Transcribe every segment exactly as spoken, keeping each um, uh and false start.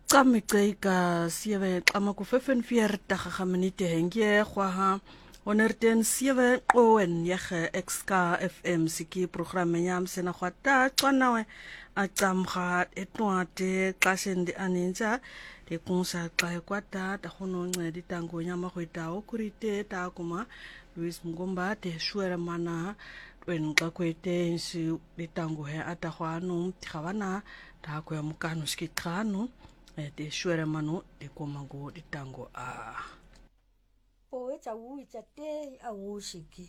Qamiceka sieve qama ku fefen vier daga ga minute hengie gwa onerten sieve oen yege X K F M siki programme nyam sena gwata tswanawe a tsamga etwate xasende aninja de kunsa xa kwata ta gono ncedi tango nyama gweta okurite ta kuma Luis Mngomba de shwera mana wen xa kwete si bitango he atagwano tigabana ta ko ya mukano skitrano de shwera mano de komango de tango a po e cha u cha te a u shiki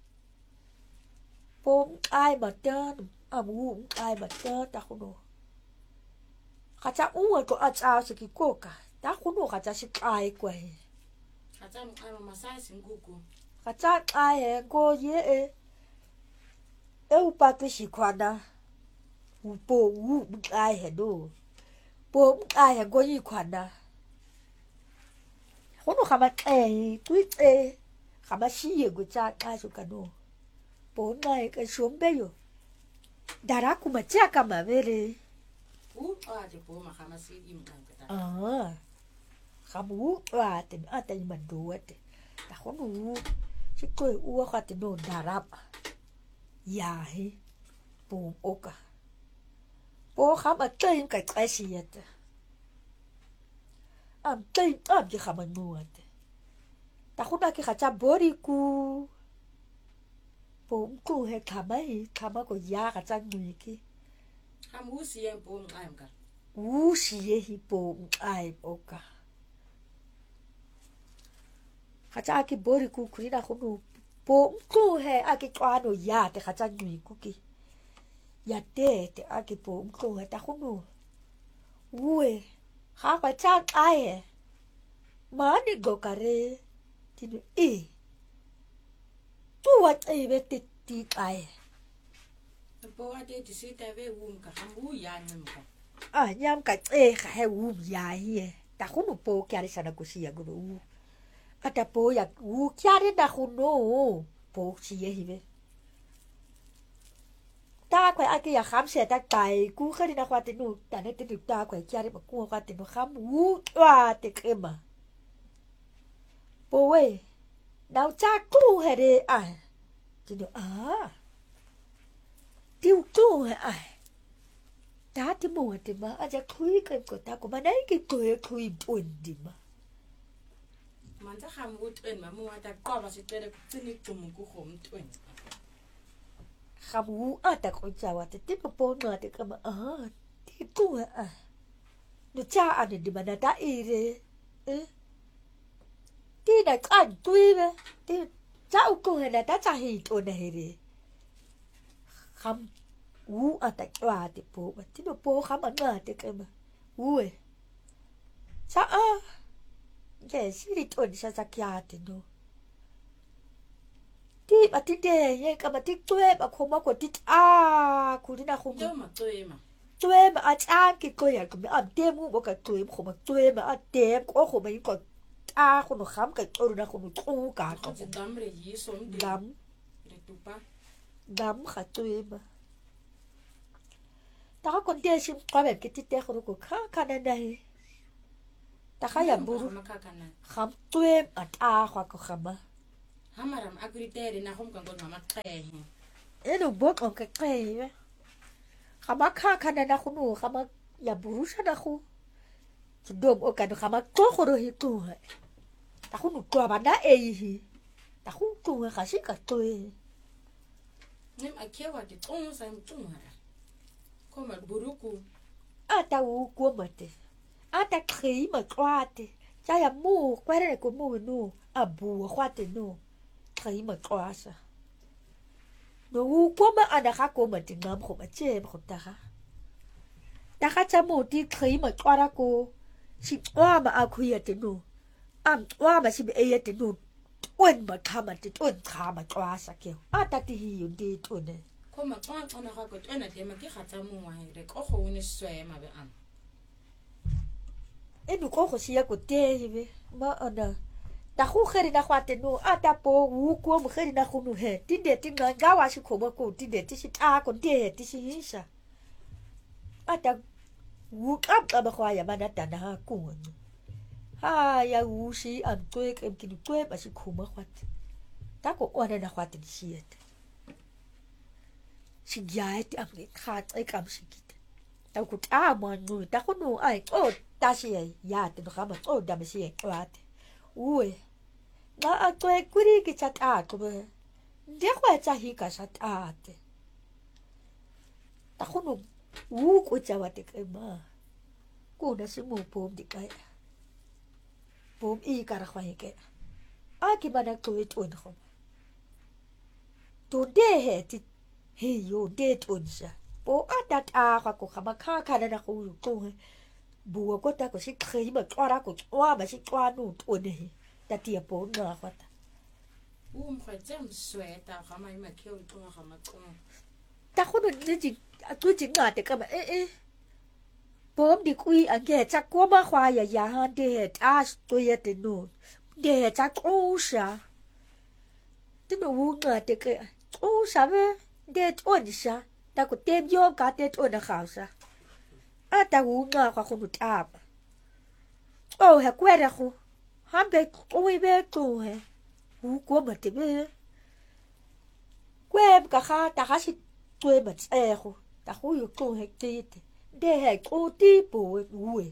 po ai ma ta a u ai ma ta ta kono ka cha u ko a cha shiki koka ta kono ka cha shi ai ko he ka cha mu ai ma sai singuku ka cha ai ko ye e e u pa ke shi kwana u po u ai he do po ai go yi kwana kono kama eh tuite kama shi go cha ka so kano po nai ka shombe yo dara kuma cha kama vere u a de po ma kama si im kan ka ah kamu wa te ata ni mando te ta kono si ko u ka te no dara ya he po oka po kama tsayin ka tsashi yata am tsayin am di kama nuate ta kuna ki kacha bori ku po ku he kama hi kama ko ya kacha nuiki am u si em po ai ka u si ye hi po ai oka kacha ki bori ku kurina kunu po ku he aki kwano ya te kacha nuiku ki ya te te aki po ku he ta kunu ue ha pa cha ai mani go kare tinu e tu wa e ve te ti ai po a de ti si ta ve u ka am u ya nyam ka a nyam ka e ka he u ya hi ta kunu po kya ri sana ku si ya go u ata po ya u kya ri da kunu po si ye hi ve ta kwa aki ya kham se ta tai ku khari na kwa te nu ta ne te ta kwa kya ri ma ku kwa te nu kham u wa te kema po we nau cha ku he re ai ti no a ti u ku he ai ta ti mo te ma a ja kui ka ko ta ko ma nai ki ko e kui pon di ma man ta kham u twen ma mu ta ko ba si tere tsini tum ku khom twen kham u a ta ko cha wa te ti po po na te ka ma a ti ku he ai no cha a de ma na ta i re eh ti na kan tui ve ti cha u ku he na ta cha hi to na he re kham u a ta kwa te po ba ti no po kham a na te ka ma u e cha a ye si ri to ni sa sa kya te no ti ba ti de ye ka ma ti tue ba ko ma ko ti a ku ri na ko yo ma twe ma tue ma a cha ki ko ya ko a te mu bo ka tue ko ma tue ma a te ko ko ma ko a ko no kham ka to na ko no ku ka ka ko dam re yi so ndi gam re tu pa gam kha tue ma ta ko te sim ko ba ki ti te ko ko kha ka na dai ta kha ya buru ma ka kana kham tue a ta kwa ko khama hamaram agritere na hom kan ko ma tre e no bo ko ka kai khama kha kha na na ko no khama ya buru sa na ko dom o ka no khama ko ko ro hi tu ha ta ko no to ba na e hi ta ko tu ha si ka tue nem a kewa de ton sa m ton ha ko ma buruku ata u ko mate ata kri ma kwate cha ya mu kwere ko mu no abu kwate no kri ma kwasa no u ko ma ana ka ko mate ngam ko ma che ko ta ha ta ka cha mu ti kri ma kwara ko si wa ma a ku ya te no am wa ma si be e te no wen ma ka ma te ton ka ma kwasa ke ata ti hi u di to ne ko ma twa tsona ga ko tsena te ma ke khatsa mo wa re ko go ne swe ma be am e no ko go sia ko te be ma ana ta go gere na go ate no ata po u ko mo gere na go no he ti de ti nga ga wa si ko mo ko ti de ti si ta ko te ti si hisa ata ukaqaba khwaya banadana ha kungu ha ya ushi amtwek emkinu tweb asikhuma khwat tako ona na khwat disiet sigyait amne khat ekam sikit tako ta manu tako no ai o tasie ya te no khama o damesi kwat uwe na atwek kuri ki chat a ko de khwatsa hi ka sat ate tako no u ko chawate kema ko na simu pom dikai pom i kara khwai ke a ki bana ko it on khom to de he ti he yo de on sa po atat a ka ko khama kha kha na ko ko bu ko ta ko si khei ba twara ko twa ba si twa nu to ne ta ti po na khwata um khwetsem sweta khama ima kheu to khama ko ta ko ne ji a tu ji nga te ka ba e e pom di kui a ge cha ko ma khwa ya ya ha de ta to ye te nu de cha ko sha te no wu nga te ke o sa ve de on sha ta ko te yo ka te to na kha sa a ta wu nga kwa ko ta o he kwere ko ha be o we be to he wu ko ma te be kweb ka kha ta ha si to ma tse go ta go yo to he te de he ko ti po we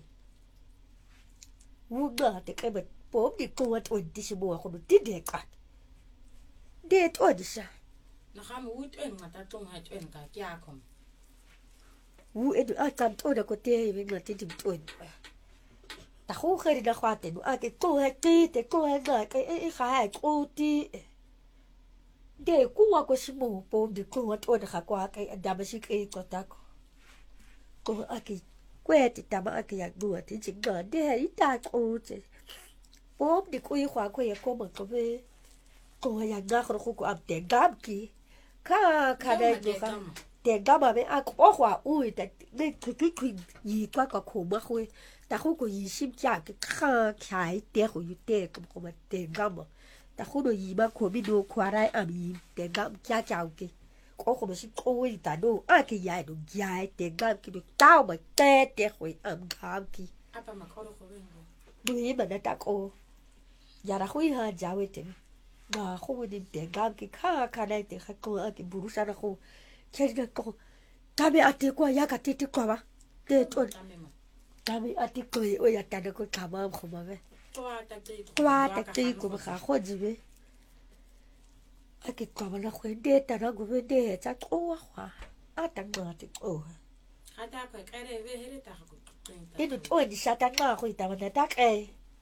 wu ga te ke be po di ko wat o di si bo ko di de ka de to di sa na khama ut en ngata tong ha twen ka kya khom wu e du a tam to da ko te we na te di to ta go kheri da khwate no a te ko he ti te ko he ga ke e kha ha ko ti de ku wa ko si mo po di ko wat o da kha kwa ke da ba si ke ko ta ko ko a ki kwete ta ba a ki ya du ti ji ga de i ta ko te po di ku i khwa ko ye ko mo ko be ko ya nga ko ko am te gam ki ka ka de do ka te gam ba a ko khwa u ta de ku ku ku yi kwa ka ko ma khwe ta khu ko yi sim ja ke kha khai te khu yu te ko ko ma te gam ta khu do yi ba ko bi do kwa rai am yi te gam kya kya ke ko ko si ko wi ta do a ke ya do ya te gam ki do ta ma te te khu am gam ki apa makolo ko bengo do yi ba na ta ko ya ra khu ha ja we te na khu wi te gam ki kha kha dai te kha ko a ki buru sa na khu ke ga ko ta be ate ko ya ka te te ko ba te to ta be ate ko o ya ta de ko ka ma khu ma be twa ta te twa ta te ko ba kha kho ji be a ke kwa na khwe de ta na go be de ta ko wa khwa a ta nga te ko khata ko kare be hele ta ko e do to di sa ta nga khu ta ba ta ke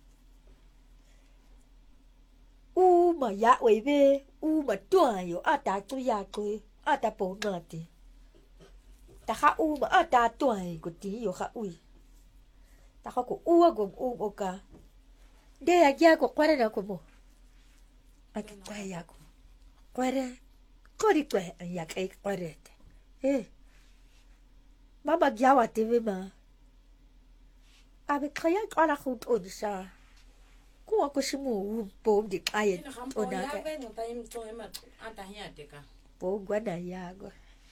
u ma ya we be u ma twa yo a ta tu ya ko a ta po nga te ta kha u ma a ta twa ko ti yo kha u ta kha ko u go u o ka de ya ya ko kware na ko mo a ke kwa ya ko kware ko ri kwa ya ke kware te eh mama gya wa te ve ma a be khaya ka la khu to di sa ko ko si mo po di ai o da ka be no ta im to ema ata hia te ka po gwa na ya go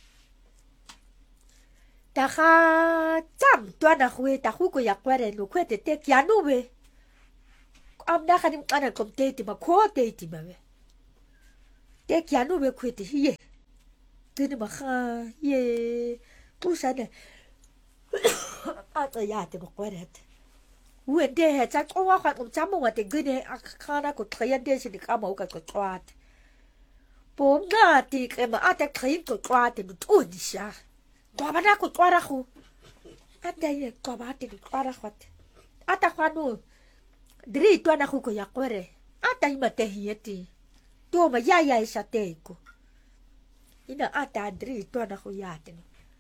ta kha tam to na khu ta khu ko ya kware no kwete te kya no be am da kha dim kana kom te ti ma ko te ti ma be te kya no be kwete ye te ni ma kha ye ku sa de a to ya te ko kware te wen de he cha ko wa kha kom cha mo wa te gune a kha na ko khaya de si ka mo ka ko twat po nga ti ke ma a te khai ko twat te to di sha kwa ba na ko twara khu a te ye kwa ba te twara khot a ta khwa no dri to na khu ko ya kwere a ta i ma te hi ti to ma ya ya sa te ko ina a ta dri to na khu ya te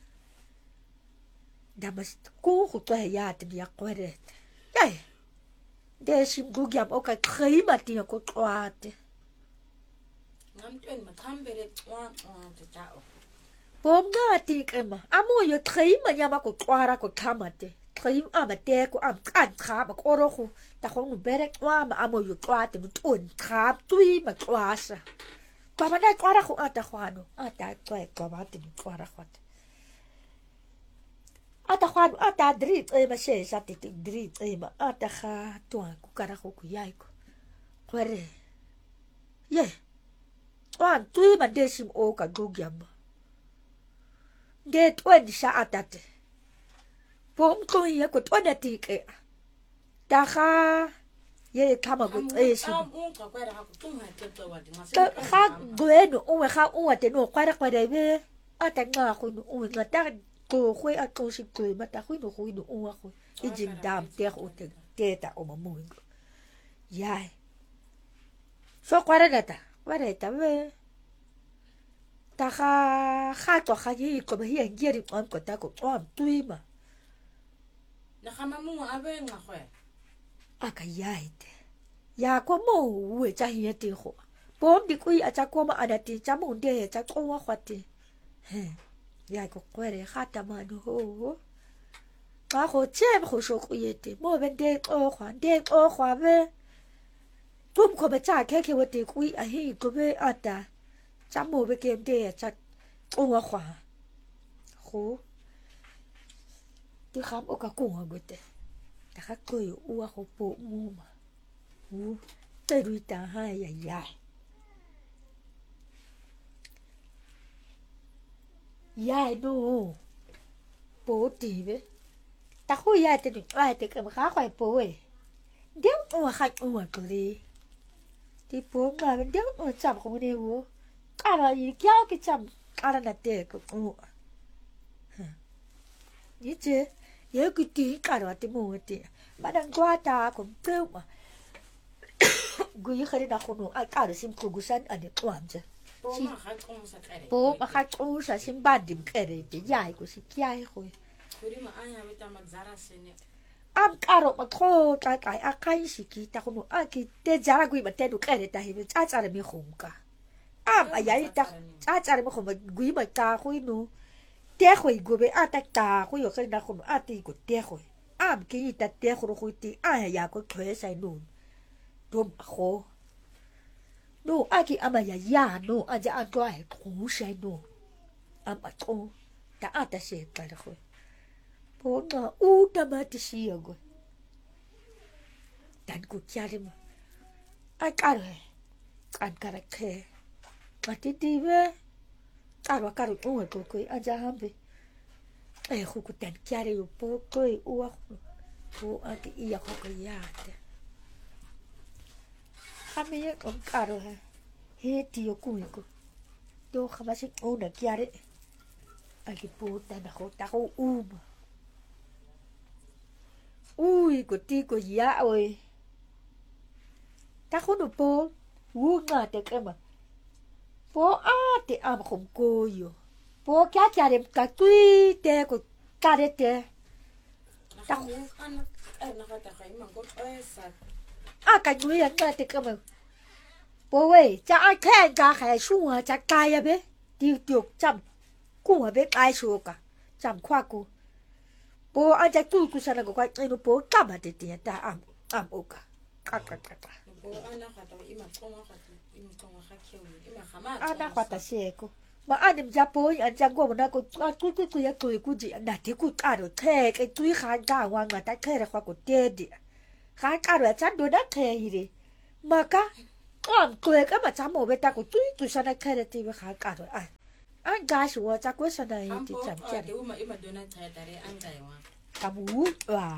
da mas ko khu to ya te ya kwere ai de sim gu gyam o ka khai ma ti ko twat ngam twen ma thambere twa te ta o pom nga ti ke ma amo yo khai ma ya ma ko twara ko thama te khai a ma te ko am kan kha ba ko ro khu ta khong mu bere twa ma amo yo twa te mu ton kha tui ma twa sa pa ma na twara khu ata khwano ata twa ko ba te twara khwat ata khoan ata drit e ma se sa te drit e ma ata kha tua ku kara ko ku yai ko kwere ye wan tui ma desim o ka gugyam de twen sa atate pom ko ye ko twen ti ke ta kha ye kama go e si kha gwenu o kha o te no kwara kwara be ata nga ko no o nga ta ko khoi a ko si ko ma ta khoi no khoi no o ko i jing dam te o te te ta o ma mo yai so kwara data kwara ta be ta kha kha to kha yi ko be ye ngeri on ko ta ko on tui ma na khama mo abe nga khwe aka yaite ya ko mo we cha hi te ho bom di kui a cha ko ma ada ti cha mo de cha ko wa khwati he ya ko kwere khata ma no ho ka ho che ho sho ku yete mo ben de o khwa de o khwa be tum ko be cha ke ke we te kui a hi ko be ata cha mo be ke de cha ko wa khwa ho ti kham o ka ku ha go te ta kha ko yo u a go po mu ma u te ru ta ha ya ya ya no po ti be ta khu ya te ni ai te ka kha khwai po e de u kha u a ko ri ti po ma ben de u cham ko ne wo ka ra yi kya ke cham ka ra na te ko u ni che ye ku ti ka ra te mo te ma dan kwa ta ko pe ma gu yi khari da khono a ka sim ko gusan ane twam je po ma kha ko sa kare po ma kha ko sa sim ba dim kare te yai ko si kyai ko kuri ma anya beta magzara sene am karo ma tho ka kai a kai si ki ta khono a ki te jara gu ma te du kare ta hi cha cha re mi khum ka am a yai ta cha cha re mi khum gu ma ta khu nu te khoi gu be a ta ta khu yo khari da khono a ti ko te khoi am ki ta te khu khu ti a ya ko thwe sai nu dum kho no aki ama ya ya no aja atwa e khu sai no ama to ta ata se ka kho po na u ta ma ti si go dan ku kyare ma a ka re kan ka re ke ma ti ti ve ka ro ka ro u ko ko aja hambe e khu ku tan kyare yo po ko u a po aki ia ko ko ya te kami ye kom karo ha he tio kuiko do khamasi ona kiare aki puta na khota ko um ui ko ti ko ya oi ta khono po wu nga te kama po a te am khom ko yo po kya kya re ka tui te ko kare te ta khu ana ana khata khai ma ko esa a ka nui ya nga te kama po we cha a khen ka khai shu ha cha ka ya be ti tiok cham ku ha be ai shu ka cham khwa ku po a cha tu ku sa na ko ka no po ka ma te ti ta am am o ka ka ka ka po ana khata ima tsoma khata ima tsoma khakhe ima khama ana khata se ko ma anim ja po an ja go na ko ku ku ku ya ku ku ji na ti ku ka ro the ke tu kha ga wa nga ta khe re khwa ko te di kha ka ro cha do na the hi re ma ka am ku ka ma cha mo be ta ko tu tu sa na khe re ti be kha ka ro a an ga shi wa cha ko sa na yi ti cham cha de uma ima dona cha tare an dai wa ka bu wa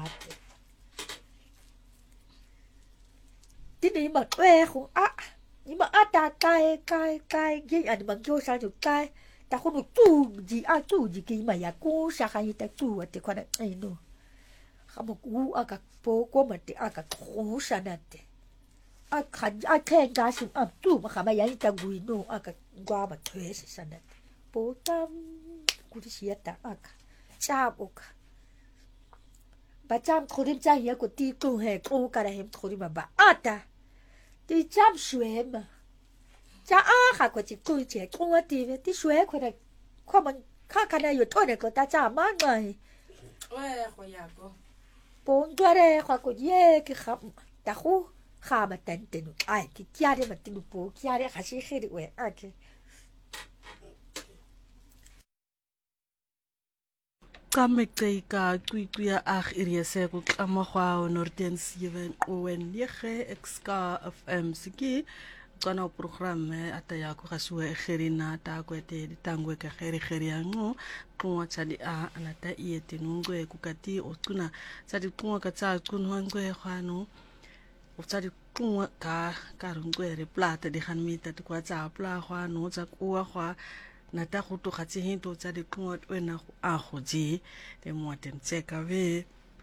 ti ni ma twe khu a ni ma a ta kai kai kai ye an ma kyo sa ju kai ta khu no tu ji a tu ji ki ma ya ku sa kha yi ta tu wa te kwa na ai no kha mo ku a ka po ko ma te a ka khu sa na te a kha a khe ga si a tu ma kha ma ya ta gu no a ka gwa ma twe sa na po tam ku ti si ta a ka cha o ka ba cham khorim cha ya ko ti ku he ku ka ra hem khorim ba ata ti cham shwe ma cha a kha ko chi ku che ku ti ve ti shwe ko da ko man kha kha na yo to ne ko ta cha ma ngai oe kho ya ko pon ga re kha ko ye ki kha ta khu kha ma tan te no ai ki kya re ma ti no po kya re kha shi khiri we a ke Kamekeka kuikuya ag iriese ku klamagwa Northern seven Owen nege X K F M siki kana programme ataya ku gaswe gerina ta kwete ditangwe ka geri geri yango kunwa tsadi a anata iete nungwe kukati otuna tsadi kunwa ka tsa kunwa ngwe khano tsadi kunwa ka karungwe re plata di khanmita kwa tsa pla khano tsa kuwa khwa nata go to gatse hinto tsa di kunwa wena go a go ji le moten tseka ve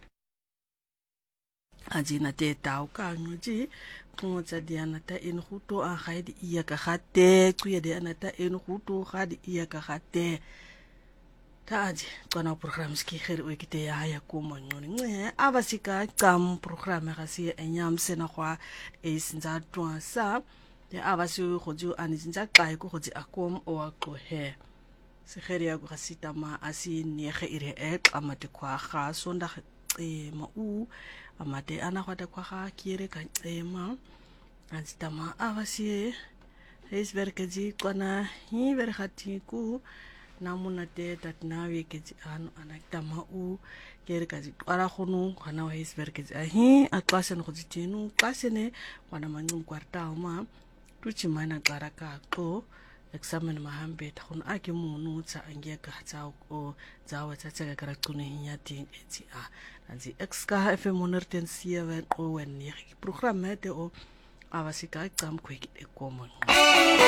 ajina te tau ka ngoji kunwa tsa di anata en huto a gaidi iya ka gate kuya di anata en huto gadi iya ka gate ta aji kana program ski gere o kite ya ya ko mo ngoni nge abasika kam program ga si enyam sena kwa e sinza twa sa ya abasi go ju ani sinza kai ko go ji akom o aqo he se gere ya go gasita ma asi nege ire e amate kwa ga sonda e ma u amate ana kwata kwa ga kire ka ema anstama abasi heis werkeji kana hi wergati ku namuna te tat nawe ke ano anakta u kere kazi ara khonu khana wa hisberg ke ahi a classe no khotinu classe ne wana mangu kwarta ma tuchi mana klara ka ko examen mahambe khon ake munu tsa ange ka tsa o zawa tsa tsa ka rakune hinya tin eti a anzi X K F M Northern seven Owen ni program te o avasika tsam kweki e komo